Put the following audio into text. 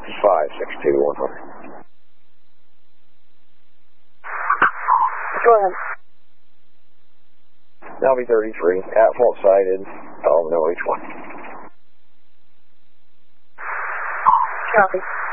562-100. Go ahead. Now be 33, at fault sighted, no H1. Copy.